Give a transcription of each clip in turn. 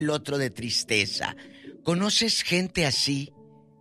el otro de tristeza. ¿Conoces gente así?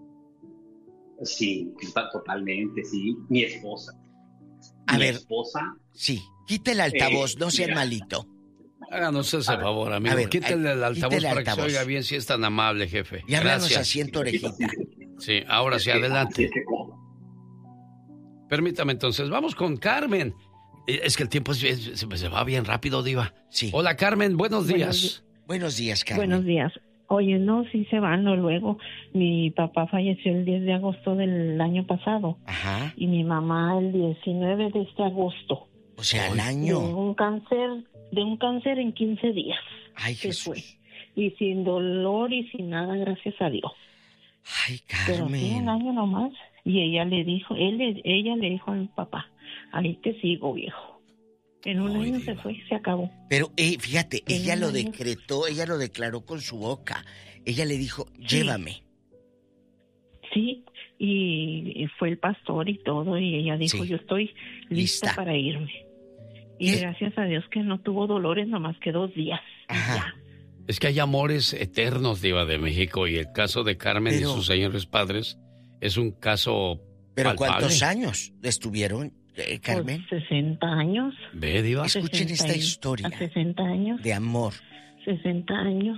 Sí, totalmente, sí. Mi esposa. A Mi ver, esposa. sí, quite el altavoz, no seas Mira, malito. Háganos ese favor, amigo. A ver, Quítale el altavoz quítele para que se altavoz. oiga bien si es tan amable, jefe. Y háblanos Gracias. así en tu orejita. Sí, ahora sí, adelante. Permítame entonces, vamos con Carmen. Es que el tiempo se va bien rápido, Diva. Sí. Hola, Carmen, buenos días. Buenos días, Carmen. Buenos días. Oye, no, sí se van, no, luego. Mi papá falleció el 10 de agosto del año pasado. Ajá. Y mi mamá el 19 de este agosto. O sea, al año. De un cáncer en 15 días. Ay, se Jesús. fue. Y sin dolor y sin nada, gracias a Dios. Ay, Pero sí, Carmen. un año nomás. Y ella le dijo a mi papá, ahí te sigo, viejo. En un año se fue, se acabó. Pero fíjate, En ella un lo año. decretó, ella lo declaró con su boca. Ella le dijo, llévame. Sí, y fue el pastor y todo, y ella dijo, Sí. yo estoy lista Lista. para irme. Y ¿Qué? gracias a Dios que no tuvo dolores nomás que 2 días. Y Ajá. ya. Es que hay amores eternos, Diva de México, y el caso de Carmen Pero- y sus señores padres es un caso Pero palpable. ¿cuántos años estuvieron, Carmen? Pues 60 años. ¿Ve, Diva? Escuchen 60 esta y- historia A 60 años. de amor. 60 años.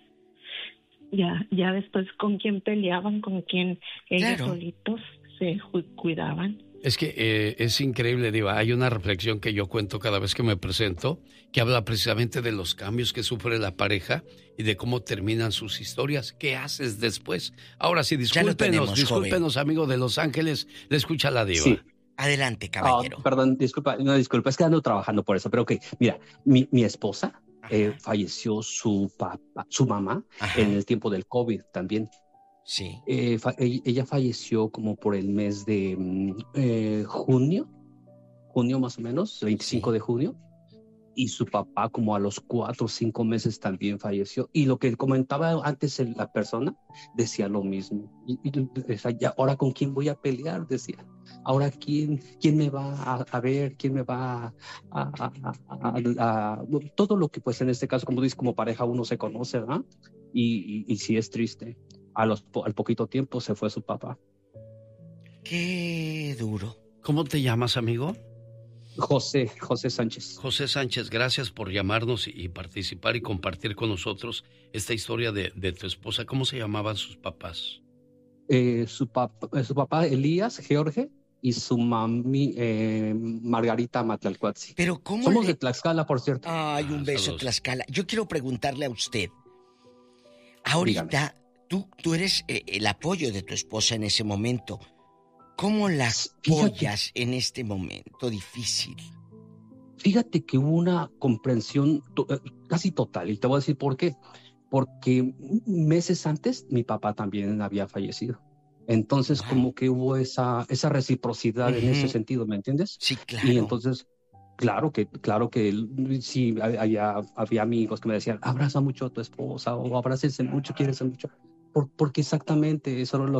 Ya después con quién peleaban, con quién ellos Claro. solitos se cuidaban. Es que es increíble, Diva. Hay una reflexión que yo cuento cada vez que me presento, que habla precisamente de los cambios que sufre la pareja y de cómo terminan sus historias. ¿Qué haces después? Ahora sí, Ya lo tenemos, discúlpenos, amigo de Los Ángeles. Le escucha la Diva. Sí. Adelante, caballero. Perdón, disculpa, es que ando trabajando por eso, pero ok, mira, mi esposa falleció su mamá Ajá. en el tiempo del COVID también. Sí. Ella falleció como por el mes de junio más o menos, 25 de junio, y su papá como a los 4 o 5 meses también falleció. Y lo que comentaba antes la persona decía lo mismo. Ahora con quién voy a pelear, decía. Ahora quién me va a ver, quién me va a todo lo que pues en este caso, como dices, como pareja uno se conoce, ¿verdad? Y sí es triste. Al poquito tiempo se fue su papá. Qué duro. ¿Cómo te llamas, amigo? José Sánchez. José Sánchez, gracias por llamarnos y participar y compartir con nosotros esta historia de tu esposa. ¿Cómo se llamaban sus papás? Su papá Elías George y su mami Margarita Matlalcuatzi. Pero ¿cómo Somos le- de Tlaxcala, por cierto. Ay, un beso, saludos. Tlaxcala. Yo quiero preguntarle a usted. Ahorita, tú eres el apoyo de tu esposa en ese momento. ¿Cómo la apoyas en este momento difícil? Fíjate que hubo una comprensión casi total, y te voy a decir por qué. Porque meses antes mi papá también había fallecido. Entonces, como que hubo esa reciprocidad en ese sentido, ¿me entiendes? Sí, claro. Y entonces, claro que sí, había amigos que me decían, abraza mucho a tu esposa, o abrácense mucho, quiérense mucho. Porque exactamente eso era lo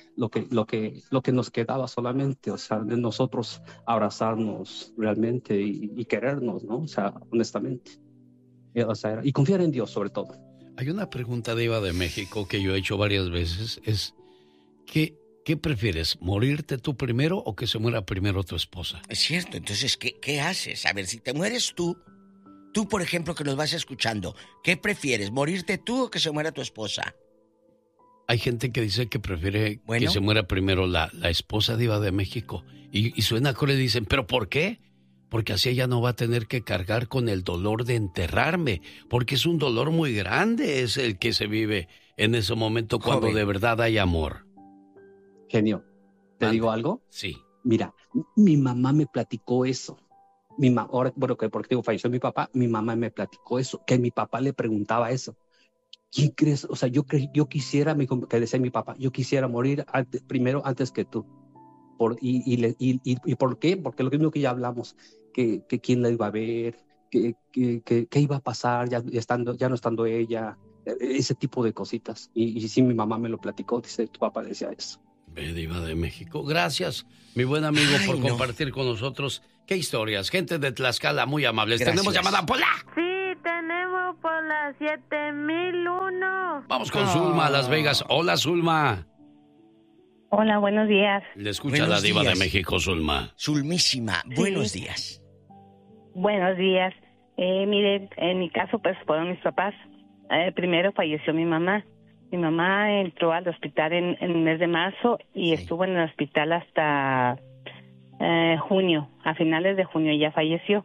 que nos quedaba solamente, o sea, de nosotros abrazarnos realmente y querernos, ¿no? O sea, honestamente. O sea, y confiar en Dios sobre todo. Hay una pregunta, Diva de México, que yo he hecho varias veces, es ¿qué prefieres? ¿Morirte tú primero o que se muera primero tu esposa? Es cierto, entonces, ¿qué haces? A ver, si te mueres tú, por ejemplo, que nos vas escuchando, ¿qué prefieres? ¿Morirte tú o que se muera tu esposa? Hay gente que dice que prefiere Bueno. que se muera primero la esposa, Diva de México. Y suena cruel y dicen, ¿pero por qué? Porque así ella no va a tener que cargar con el dolor de enterrarme, porque es un dolor muy grande, es el que se vive en ese momento cuando Joven. de verdad hay amor. Genio, ¿te Mande. digo algo? Sí. Mira, mi mamá me platicó eso. Ahora, bueno, porque digo, falleció mi papá, mi mamá me platicó eso, que mi papá le preguntaba eso. ¿Quién crees? O sea, yo quisiera, que decía mi papá, yo quisiera morir primero antes que tú. ¿Y por qué? Porque lo mismo que ya hablamos, que quién la iba a ver, que iba a pasar ya no estando ella, ese tipo de cositas. Y sí, mi mamá me lo platicó, dice, tu papá decía eso. Ve, Diva de México. Gracias, mi buen amigo, Ay, por no. compartir con nosotros. Qué historias. Gente de Tlaxcala muy amables. Gracias. Tenemos llamada Pola. Sí, tenemos llamo por la 7001. Vamos con Zulma a Las Vegas. Hola, Zulma. Hola, buenos días. Le escucha la diva de México, Zulma. Zulmísima, buenos días. Buenos días. Mire, en mi caso, pues fueron mis papás. Primero falleció mi mamá. Mi mamá entró al hospital en el mes de marzo y estuvo en el hospital hasta junio. A finales de junio ella falleció.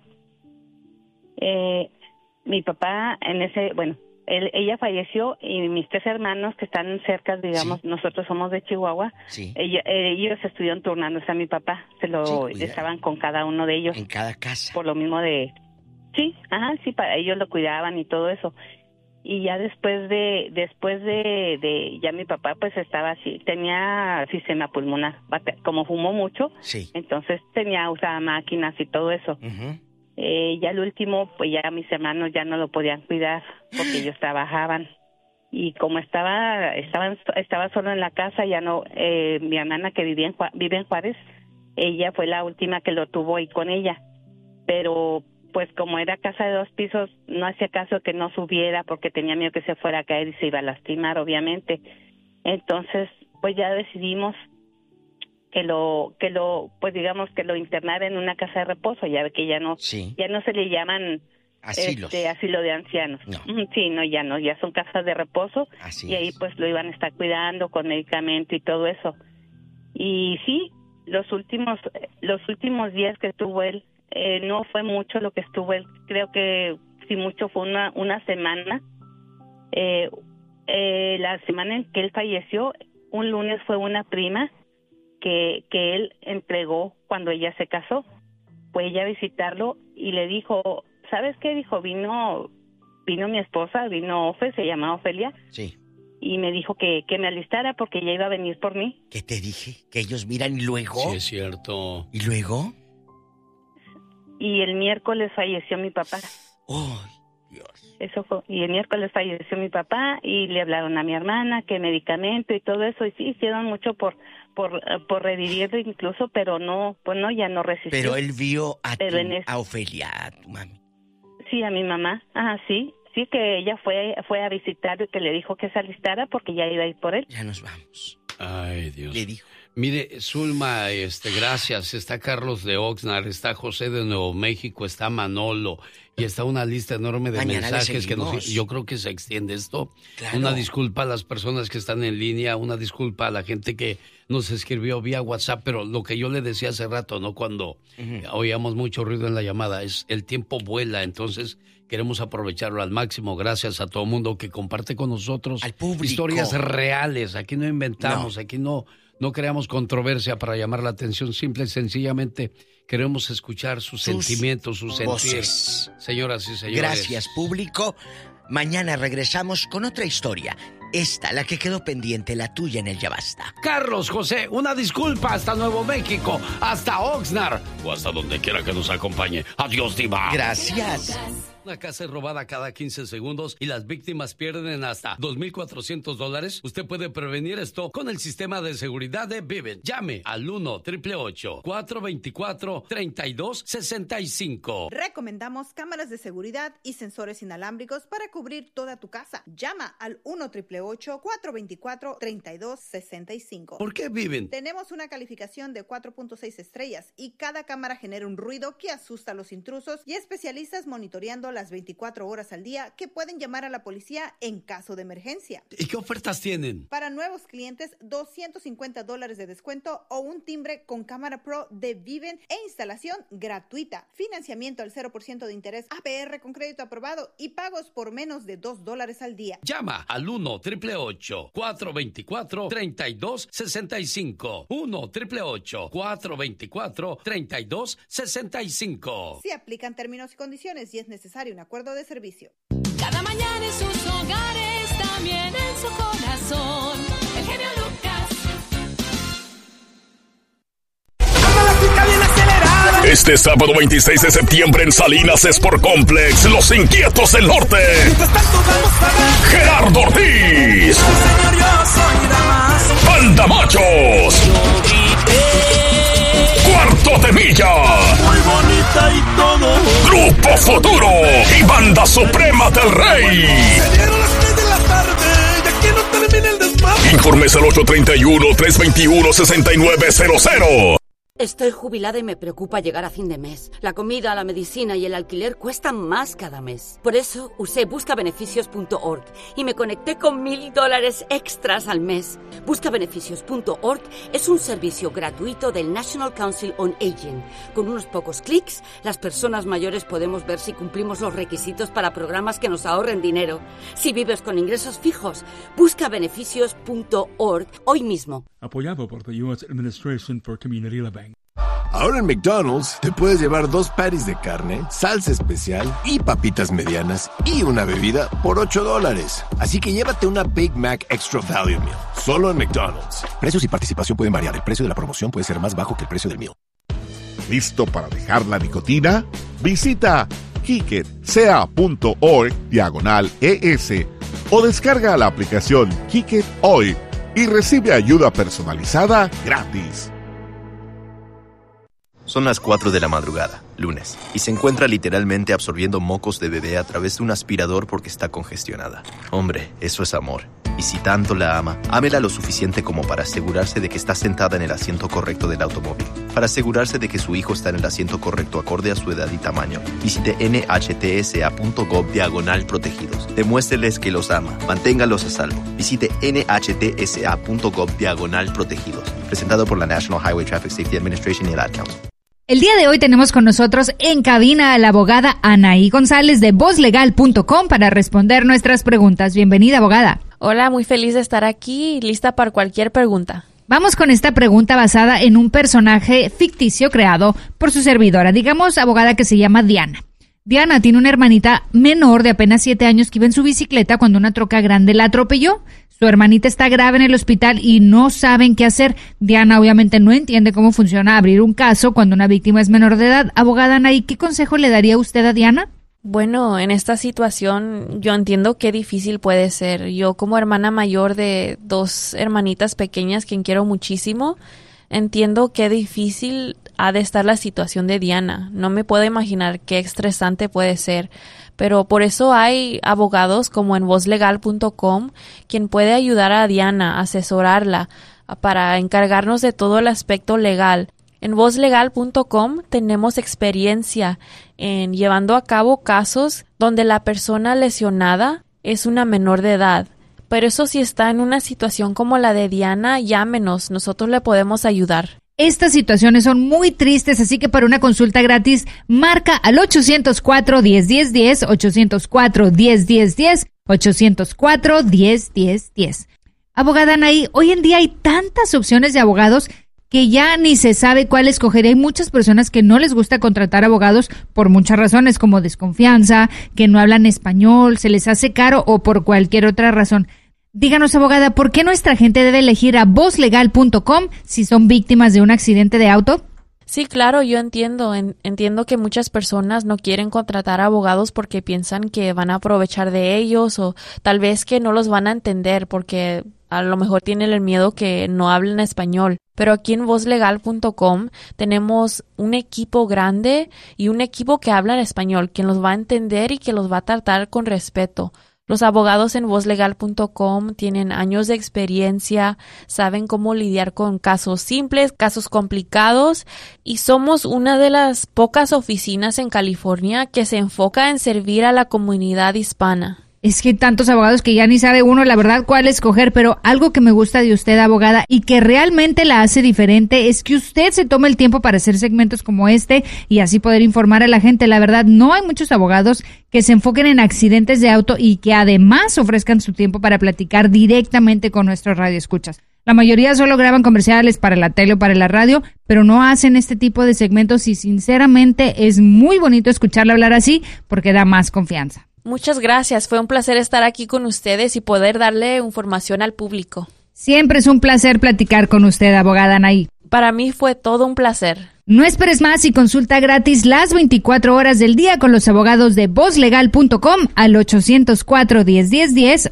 Mi papá ella falleció y mis 3 hermanos que están cerca, digamos, nosotros somos de Chihuahua, ellos estuvieron turnándose a mi papá, estaban con cada uno de ellos. En cada casa. Por lo mismo para ellos lo cuidaban y todo eso. Y ya después de ya mi papá pues estaba así, tenía sistema pulmonar, como fumó mucho, entonces usaba máquinas y todo eso. Ya el último, pues ya mis hermanos ya no lo podían cuidar porque ellos trabajaban y como estaba solo en la casa, ya no, mi hermana que vive en Juárez, ella fue la última que lo tuvo ahí con ella, pero pues como era casa de 2 pisos, no hacía caso que no subiera porque tenía miedo que se fuera a caer y se iba a lastimar, obviamente. Entonces, pues ya decidimos que lo internara en una casa de reposo, ya ve que ya no se le llaman asilos. Asilo de ancianos. No. Sí, ya son casas de reposo. Así y ahí pues lo iban a estar cuidando con medicamento y todo eso. Y sí, los últimos días que estuvo él, no fue mucho lo que estuvo él, creo que si mucho fue una semana. La semana en que él falleció, un lunes fue una prima que él entregó cuando ella se casó. Fue ella a visitarlo y le dijo, ¿sabes qué? Dijo, vino mi esposa, vino Ofe, se llamaba Ofelia. Sí. Y me dijo que me alistara porque ella iba a venir por mí. ¿Qué te dije? Que ellos miran y luego... Sí, es cierto. ¿Y luego? Y el miércoles falleció mi papá. ¡Oh, Dios! Eso fue. Y el miércoles falleció mi papá y le hablaron a mi hermana que medicamento y todo eso. Y sí, hicieron mucho por revivirlo incluso, pero no, pues no, ya no resistió. Pero él vio a Ofelia, a tu mami. Sí, a mi mamá. Sí, que ella fue a visitar y que le dijo que se alistara porque ya iba a ir por él. Ya nos vamos. Ay, Dios. Le dijo. Mire, Zulma, gracias. Está Carlos de Oxnard, está José de Nuevo México, está Manolo y está una lista enorme de mensajes que yo creo que se extiende esto. Claro. Una disculpa a las personas que están en línea, una disculpa a la gente que nos escribió vía WhatsApp, pero lo que yo le decía hace rato, ¿no? Cuando oíamos mucho ruido en la llamada, es el tiempo vuela, entonces queremos aprovecharlo al máximo. Gracias a todo el mundo que comparte con nosotros al público. Historias reales. Aquí no inventamos, aquí no creamos controversia para llamar la atención, simple y sencillamente queremos escuchar sus sentimientos, sus sentidos. Señoras y señores. Gracias, público. Mañana regresamos con otra historia. Esta, la que quedó pendiente, la tuya en el Ya Basta. Carlos, José, una disculpa hasta Nuevo México, hasta Oxnard o hasta donde quiera que nos acompañe. Adiós, diva. Gracias. Una casa es robada cada 15 segundos y las víctimas pierden hasta $2,400. Usted puede prevenir esto con el sistema de seguridad de Vivint. Llame al 1-888-424-3265. Recomendamos cámaras de seguridad y sensores inalámbricos para cubrir toda tu casa. Llama al 1-888-424-3265. ¿Por qué Vivint? Tenemos una calificación de 4.6 estrellas y cada cámara genera un ruido que asusta a los intrusos y especialistas monitoreando las 24 horas al día que pueden llamar a la policía en caso de emergencia. ¿Y qué ofertas tienen? Para nuevos clientes, $250 de descuento o un timbre con cámara pro de Vivint e instalación gratuita. Financiamiento al 0% de interés, APR con crédito aprobado y pagos por menos de $2 al día. Llama al 1-888-424-3265. 1-888-424-3265. Se aplican términos y condiciones y es necesario un acuerdo de servicio. Cada mañana en sus hogares, también en su corazón. El genio Lucas. Este sábado 26 de septiembre en Salinas Sport Complex, Los Inquietos del Norte. Gerardo Ortiz. Banda Machos. Cuarto de Milla. Muy bonita y todo. Grupo Futuro y Banda Suprema del Rey. Se dieron las 3 de la tarde, ya que no termine el desmadre. Informes al 831-321-6900. Estoy jubilada y me preocupa llegar a fin de mes. La comida, la medicina y el alquiler cuestan más cada mes. Por eso usé buscabeneficios.org y me conecté con $1,000 extras al mes. Buscabeneficios.org es un servicio gratuito del National Council on Aging. Con unos pocos clics, las personas mayores podemos ver si cumplimos los requisitos para programas que nos ahorren dinero. Si vives con ingresos fijos, buscabeneficios.org hoy mismo. Apoyado por the U.S. Administration for Community Living. Ahora en McDonald's te puedes llevar 2 patties de carne, salsa especial y papitas medianas y una bebida por $8. Así que llévate una Big Mac Extra Value Meal, solo en McDonald's. Precios y participación pueden variar. El precio de la promoción puede ser más bajo que el precio del meal. ¿Listo para dejar la nicotina? Visita kicketca.org/ES o descarga la aplicación Kick It hoy y recibe ayuda personalizada gratis. Son las 4 de la madrugada, lunes, y se encuentra literalmente absorbiendo mocos de bebé a través de un aspirador porque está congestionada. Hombre, eso es amor. Y si tanto la ama, ámela lo suficiente como para asegurarse de que está sentada en el asiento correcto del automóvil. Para asegurarse de que su hijo está en el asiento correcto acorde a su edad y tamaño, visite nhtsa.gov/protegidos. Demuéstreles que los ama. Manténgalos a salvo. Visite nhtsa.gov/protegidos. Presentado por la National Highway Traffic Safety Administration y el Ad Council. El día de hoy tenemos con nosotros en cabina a la abogada Anaí González de VozLegal.com para responder nuestras preguntas. Bienvenida, abogada. Hola, muy feliz de estar aquí, lista para cualquier pregunta. Vamos con esta pregunta basada en un personaje ficticio creado por su servidora. Digamos, abogada, que se llama Diana. Diana tiene una hermanita menor de apenas 7 años que iba en su bicicleta cuando una troca grande la atropelló. Su hermanita está grave en el hospital y no saben qué hacer. Diana obviamente no entiende cómo funciona abrir un caso cuando una víctima es menor de edad. Abogada Anaí, ¿qué consejo le daría usted a Diana? Bueno, en esta situación yo entiendo qué difícil puede ser. Yo como hermana mayor de 2 hermanitas pequeñas, quien quiero muchísimo, entiendo qué difícil ha de estar la situación de Diana. No me puedo imaginar qué estresante puede ser. Pero por eso hay abogados como en VozLegal.com quien puede ayudar a Diana, asesorarla para encargarnos de todo el aspecto legal. En VozLegal.com tenemos experiencia en llevando a cabo casos donde la persona lesionada es una menor de edad. Pero eso si está en una situación como la de Diana, llámenos, nosotros le podemos ayudar. Estas situaciones son muy tristes, así que para una consulta gratis, marca al 804-1010-10, 804-1010-10, 804-1010-10. Abogada Anaí, hoy en día hay tantas opciones de abogados que ya ni se sabe cuál escoger. Hay muchas personas que no les gusta contratar abogados por muchas razones, como desconfianza, que no hablan español, se les hace caro o por cualquier otra razón. Díganos, abogada, ¿por qué nuestra gente debe elegir a VozLegal.com si son víctimas de un accidente de auto? Sí, claro, yo entiendo que muchas personas no quieren contratar abogados porque piensan que van a aprovechar de ellos o tal vez que no los van a entender porque a lo mejor tienen el miedo que no hablen español. Pero aquí en VozLegal.com tenemos un equipo grande y un equipo que habla en español, quien los va a entender y que los va a tratar con respeto. Los abogados en VozLegal.com tienen años de experiencia, saben cómo lidiar con casos simples, casos complicados y somos una de las pocas oficinas en California que se enfoca en servir a la comunidad hispana. Es que hay tantos abogados que ya ni sabe uno la verdad cuál escoger, pero algo que me gusta de usted, abogada, y que realmente la hace diferente es que usted se toma el tiempo para hacer segmentos como este y así poder informar a la gente. La verdad, no hay muchos abogados que se enfoquen en accidentes de auto y que además ofrezcan su tiempo para platicar directamente con nuestros radioescuchas. La mayoría solo graban comerciales para la tele o para la radio, pero no hacen este tipo de segmentos y sinceramente es muy bonito escucharle hablar así porque da más confianza. Muchas gracias, fue un placer estar aquí con ustedes y poder darle información al público. Siempre es un placer platicar con usted, abogada Anaí. Para mí fue todo un placer. No esperes más y consulta gratis las 24 horas del día con los abogados de VozLegal.com al 804-1010-10,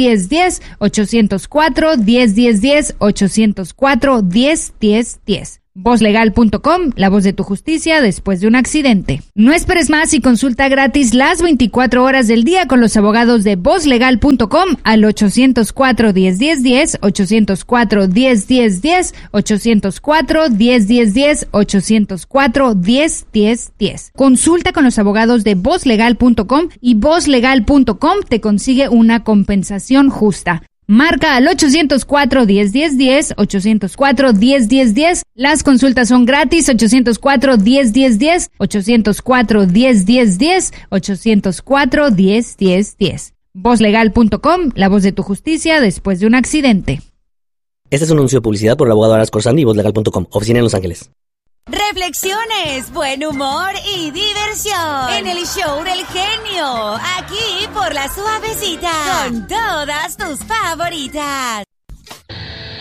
804-1010-10, 804-1010-10, 804-1010-10. VozLegal.com, la voz de tu justicia después de un accidente. No esperes más y consulta gratis las 24 horas del día con los abogados de VozLegal.com al 804-1010-10, 804-1010-10, 804-1010-10, 804-1010-10. Consulta con los abogados de VozLegal.com y VozLegal.com te consigue una compensación justa. Marca al 804-1010-10, 804-1010-10. Las consultas son gratis, 804-1010-10, 804-1010-10, 804-1010-10. VozLegal.com, la voz de tu justicia después de un accidente. Este es un anuncio de publicidad por el abogado Aras Corsandi y VozLegal.com, oficina en Los Ángeles. Reflexiones, buen humor y diversión en el show del genio, aquí por La Suavecita, con todas tus favoritas.